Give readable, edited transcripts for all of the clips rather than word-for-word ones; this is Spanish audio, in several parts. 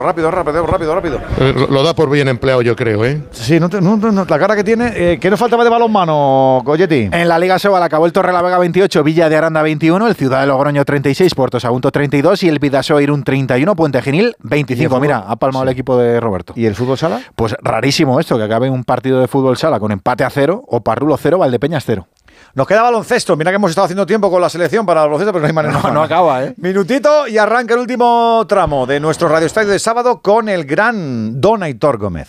Rápido. Lo da por bien empleado, yo creo, ¿eh? Sí, no, la cara que tiene. ¿Qué nos faltaba de balonmano, Golletti? En la Liga Sobal acabó el Torrelavega 28, Villa de Aranda 21, el Ciudad de Logroño 36, Puerto Sagunto 32 y el Bidasoa Irún 31, Puente Genil 25. Mira, ha palmado el equipo de Roberto. ¿Y el fútbol sala? Pues rarísimo esto, que acabe un partido de fútbol sala con empate a 0 o Parrulo 0, Valdepeñas 0. Nos queda baloncesto. Mira que hemos estado haciendo tiempo con la selección para el baloncesto, pero no hay manera. No acaba, ¿eh? Minutito y arranca el último tramo de nuestro Radio Estadio de sábado con el gran Don Aitor Gómez.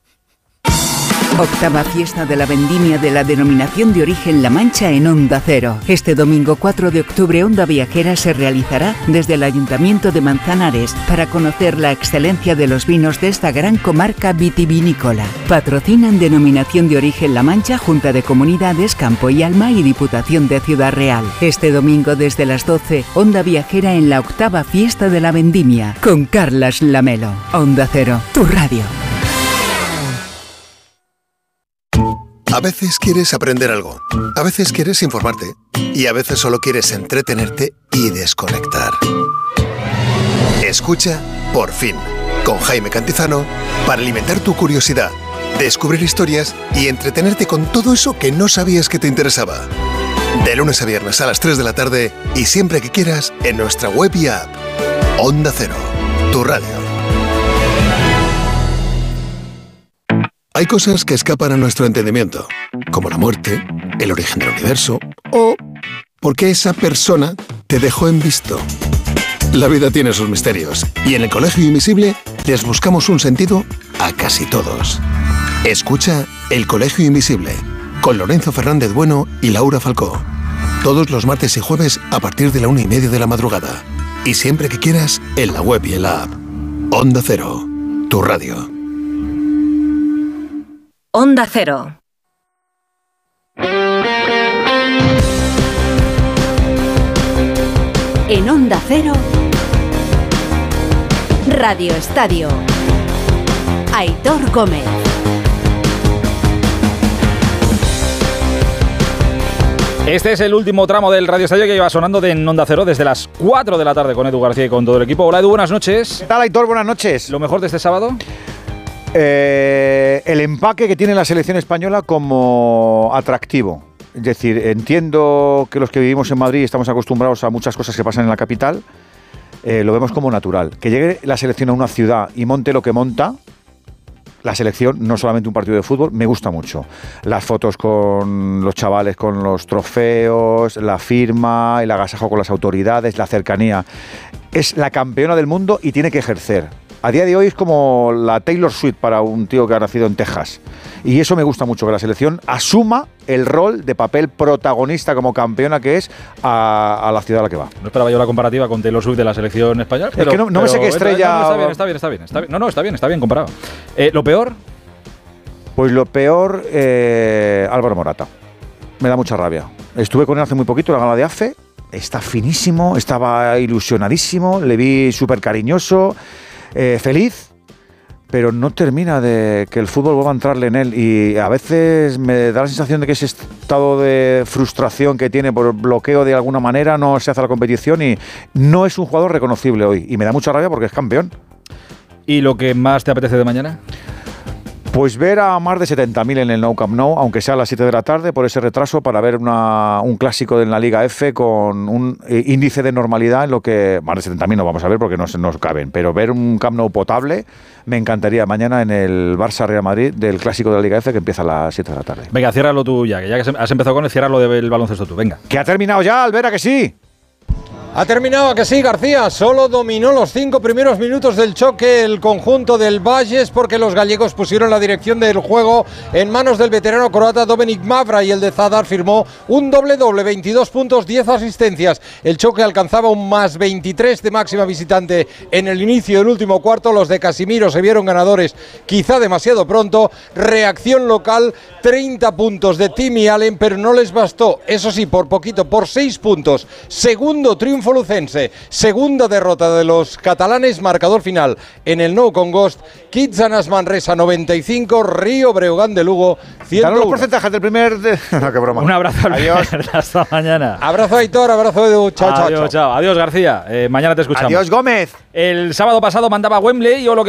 Octava fiesta de la vendimia de la denominación de origen La Mancha en Onda Cero. Este domingo 4 de octubre Onda Viajera se realizará desde el Ayuntamiento de Manzanares para conocer la excelencia de los vinos de esta gran comarca vitivinícola. Patrocinan denominación de origen La Mancha, Junta de Comunidades, Campo y Alma y Diputación de Ciudad Real. Este domingo desde las 12, Onda Viajera en la octava fiesta de la vendimia con Carlas Lamelo. Onda Cero, tu radio. A veces quieres aprender algo, a veces quieres informarte y a veces solo quieres entretenerte y desconectar. Escucha Por Fin, con Jaime Cantizano, para alimentar tu curiosidad, descubrir historias y entretenerte con todo eso que no sabías que te interesaba. De lunes a viernes a las 3 de la tarde y siempre que quieras en nuestra web y app. Onda Cero, tu radio. Hay cosas que escapan a nuestro entendimiento, como la muerte, el origen del universo o por qué esa persona te dejó en visto. La vida tiene sus misterios y en el Colegio Invisible les buscamos un sentido a casi todos. Escucha El Colegio Invisible con Lorenzo Fernández Bueno y Laura Falcó. Todos los martes y jueves a partir de la 1:30 de la madrugada. Y siempre que quieras en la web y en la app. Onda Cero, tu radio. Onda Cero. En Onda Cero, Radio Estadio. Aitor Gómez. Este es el último tramo del Radio Estadio que lleva sonando en Onda Cero desde las 4 de la tarde con Edu García y con todo el equipo. Hola Edu, buenas noches. ¿Qué tal, Aitor? Buenas noches. ¿Lo mejor de este sábado? El empaque que tiene la selección española como atractivo. Es decir, entiendo que los que vivimos en Madrid estamos acostumbrados a muchas cosas que pasan en la capital, lo vemos como natural. Que llegue la selección a una ciudad y monte lo que monta, la selección, no solamente un partido de fútbol, me gusta mucho. Las fotos con los chavales, con los trofeos, la firma, el agasajo con las autoridades, la cercanía. Es la campeona del mundo y tiene que ejercer. A día de hoy es como la Taylor Swift para un tío que ha nacido en Texas. Y eso me gusta mucho, que la selección asuma el rol de papel protagonista como campeona que es a la ciudad a la que va. No esperaba yo la comparativa con Taylor Swift de la selección española. Pero, es que no me sé qué estrella... Está bien. No, está bien comparado. ¿Lo peor? Pues lo peor, Álvaro Morata. Me da mucha rabia. Estuve con él hace muy poquito, la gala de AFE. Está finísimo, estaba ilusionadísimo, le vi súper cariñoso, feliz, pero no termina de que el fútbol vuelva a entrarle en él y a veces me da la sensación de que ese estado de frustración que tiene por bloqueo de alguna manera no se hace la competición y no es un jugador reconocible hoy y me da mucha rabia porque es campeón. ¿Y lo que más te apetece de mañana? Pues ver a más de 70.000 en el Nou Camp Nou, aunque sea a las 7 de la tarde, por ese retraso, para ver un clásico en la Liga F con un índice de normalidad en lo que... Más de 70.000 no vamos a ver porque no nos caben, pero ver un Camp Nou potable me encantaría mañana en el Barça Real Madrid del clásico de la Liga F que empieza a las 7 de la tarde. Venga, ciérralo tú ya que has empezado con el ciérralo del baloncesto tú, venga. ¿Que ha terminado ya, Albera, que sí? Ha terminado, que sí, García. Solo dominó los 5 primeros minutos del choque el conjunto del Valles porque los gallegos pusieron la dirección del juego en manos del veterano croata Dominik Mavra y el de Zadar firmó un doble-doble, 22 puntos, 10 asistencias. El choque alcanzaba un más 23 de máxima visitante en el inicio del último cuarto. Los de Casimiro se vieron ganadores quizá demasiado pronto. Reacción local, 30 puntos de Timmy Allen, pero no les bastó. Eso sí, por poquito, por 6 puntos. Segundo triunfo triunfo lucense. Segunda derrota de los catalanes, marcador final en el Nou Congost. Kitsanas Manresa 95, Río Breogán de Lugo 101. Danos los porcentajes del primer... No, qué broma. Un abrazo. Adiós. Hasta mañana. Abrazo Aitor, abrazo Edu. Chao, chao, chao. Adiós, García. Mañana te escuchamos. Adiós, Gómez. El sábado pasado mandaba Wembley y o lo que